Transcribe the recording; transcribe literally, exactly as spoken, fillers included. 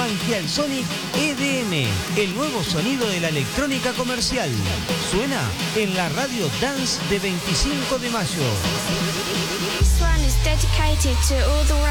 Magial Sonic E D M, el nuevo sonido de la electrónica comercial. Suena en la radio Dance de veinticinco de mayo. This one is dedicated to all the